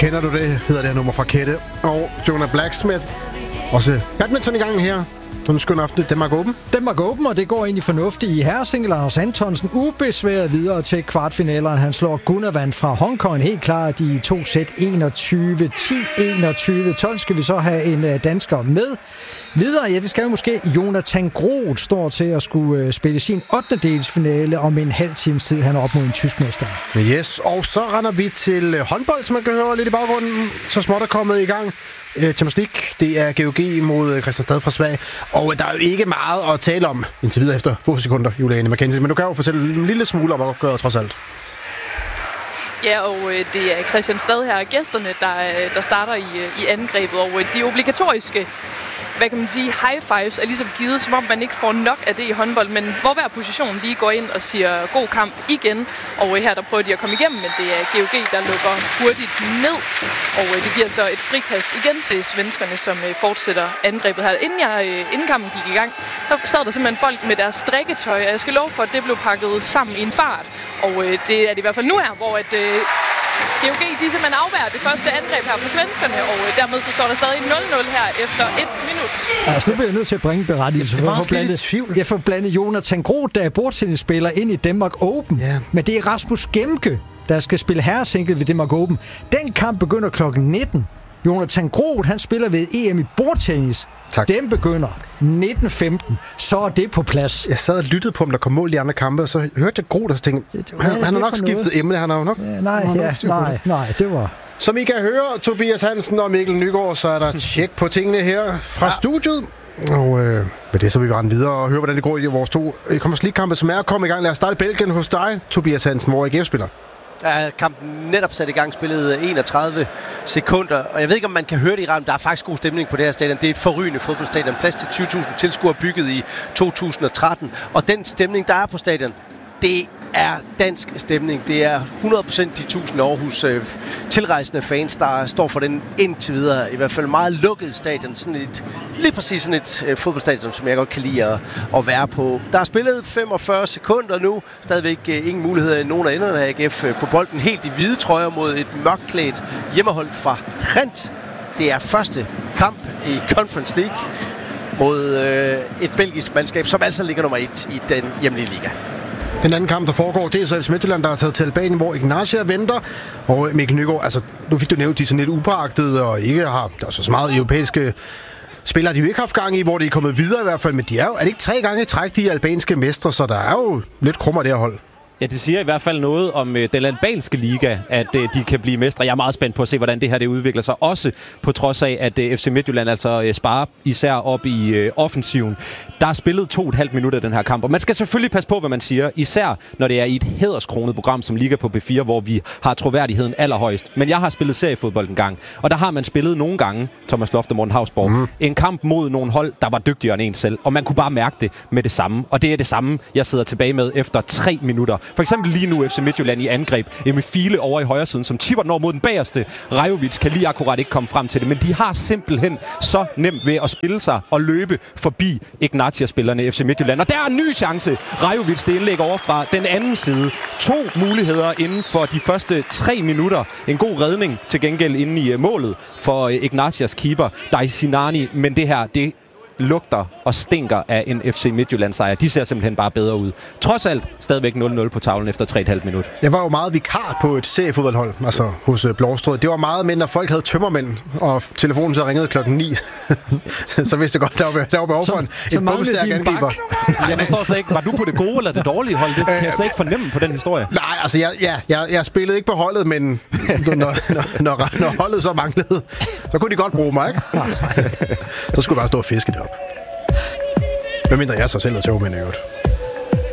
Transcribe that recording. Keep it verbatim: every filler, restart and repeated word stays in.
Kender du det, hedder det her nummer fra Kette og Jonah Blacksmith. Også badminton i gang her. Sådan en skøn aften. Danmark Open. Danmark Open, og det går egentlig fornuftigt i herresingle. Anders Antonsen ubesværet videre til kvartfinalerne. Han slår Gunnarsvand fra Hongkong helt klart i to sæt enogtyve ti enogtyve tolv. Skal vi så have en dansker med videre? Ja, det skal jo måske. Jonathan Groth står til at skulle spille sin ottendedelsfinale om en halv times tid. Han er op mod en tysk modstander. Yes, og så render vi til håndbold, som man kan høre lidt i baggrunden. Så småt er kommet i gang. Champions League, det er G O G mod Kristianstad fra Sverige. Og der er jo ikke meget at tale om indtil videre efter få sekunder, Juliane Mackenzie. Men du kan jo fortælle en lille smule om at gøre trods alt. Ja, og øh, det er Kristianstad her, gæsterne, der, der starter i, i angrebet. Og øh, de obligatoriske, hvad kan man sige, high fives er ligesom givet, som om man ikke får nok af det i håndbold, men hvor hver position lige går ind og siger god kamp igen. Og øh, her der prøver de at komme igennem, men det er G O G, der lukker hurtigt ned. Og øh, det giver så et frikast igen til svenskerne, som øh, fortsætter angrebet her. Inden, jeg, øh, inden kampen gik i gang, der sad der simpelthen folk med deres strikketøj, og jeg skal love for, at det blev pakket sammen i en fart. Og øh, det er det i hvert fald nu her, hvor at, øh, G O G, de simpelthen afværger det første angreb her på svenskerne, og øh, dermed så står der stadig nul nul her efter et minut. Altså, nu bliver jeg nødt til at bringe berettigelse for at blande, jeg får blandet Jonathan Groth, der er bordtennisspiller, ind i Danmark Open. Yeah. Men det er Rasmus Gemke, der skal spille herresingle ved Danmark Open. Den kamp begynder klokken nitten. Jonathan Groth, han spiller ved E M i bordtennis. Tak. Den begynder nitten femten. Så er det på plads. Jeg sad og lyttede på, om der kom mål i de andre kampe, og så hørte jeg Groth, og så tænkte han, han, han har nok skiftet noget? emne. Han har jo nok... Ja, nej, ja, nej, nej, det var... Som I kan høre, Tobias Hansen og Mikkel Nygaard, så er der tjek på tingene her fra ja. studiet. Og øh, med det så vil vi rende videre og høre, hvordan det går i vores to Champions League-kampe, som er kommet i gang. Lad os starte i Belgien hos dig, Tobias Hansen, hvor A G F spiller. Ja, kampen netop sat i gang, spillet enogtredive sekunder, og jeg ved ikke, om man kan høre det i rammen. Der er faktisk god stemning på det her stadion. Det er et forrygende fodboldstadion. Plads til tyve tusind tilskuere bygget i to tusind og tretten, og den stemning, der er på stadion, det er dansk stemning. Det er hundrede procent de tusind Aarhus øh, tilrejsende fans, der står for den indtil videre. I hvert fald meget lukket stadion. Sådan et, lige præcis sådan et øh, fodboldstadion, som jeg godt kan lide at, at være på. Der er spillet femogfyrre sekunder nu. Stadigvæk øh, ingen muligheder i nogen af enderne af A G F øh, på bolden. Helt i hvide trøjer mod et mørkklædt hjemmehold fra Rent. Det er første kamp i Conference League mod øh, et belgisk mandskab, som altså ligger nummer et i den hjemlige liga. Den anden kamp, der foregår, det er så F C Midtjylland, der er taget til Albanien, hvor Ignacia venter. Og Mikkel Nygaard, altså nu fik du nævnt, de er sådan lidt upåagtede og ikke har der er så meget europæiske spillere, de jo ikke haft gang i, hvor de er kommet videre i hvert fald. Men de er jo, er det ikke tre gange i træk, de albanske mestre, så der er jo lidt krummer det her hold. Ja, det siger i hvert fald noget om øh, den albanske liga, at øh, de kan blive mestre. Jeg er meget spændt på at se, hvordan det her det udvikler sig. Også på trods af, at øh, F C Midtjylland altså øh, sparer især op i øh, offensiven. Der er spillet to og et halvt minut af den her kamp, og man skal selvfølgelig passe på, hvad man siger. Især når det er i et hæderskronet program som Liga på B fire, hvor vi har troværdigheden allerhøjst. Men jeg har spillet seriefodbold en gang, og der har man spillet nogle gange, Thomas Loft og Morten Hausborg, mm. en kamp mod nogle hold, der var dygtigere end en selv. Og man kunne bare mærke det med det samme. Og det er det samme, jeg sidder tilbage med efter tre minutter. For eksempel lige nu F C Midtjylland i angreb. Emil Fiele over i højre siden, som tipper den over mod den bagerste. Rajovic kan lige akkurat ikke komme frem til det, men de har simpelthen så nemt ved at spille sig og løbe forbi Ignatia-spillerne i F C Midtjylland. Og der er en ny chance. Rajovic, det indlæg over fra den anden side. To muligheder inden for de første tre minutter. En god redning til gengæld inde i målet for Ignatias keeper, Daisinani. Men det her, det lugter og stinker af en F C Midtjylland-sejr. De ser simpelthen bare bedre ud. Trods alt stadigvæk nul nul på tavlen efter tre og et halvt minut. Jeg var jo meget vikar på et seriefodboldhold, altså hos Blåstrød. Det var meget med, når folk havde tømmermænd, og telefonen så ringede klokken ni. Så vidste jeg godt, der var, der var behov for en, en bogstærk angriber. Jeg forstår slet ikke, var du på det gode eller det dårlige hold? Det kan jeg slet ikke fornemme på den historie. Nej, altså jeg, ja, jeg, jeg spillede ikke på holdet, men når, når, når, når holdet så manglede, så kunne de godt bruge mig, ikke? Så skulle jeg bare stå og fiske det op. Hvad mindre jeg så selv havde tømmermænd i øvrigt.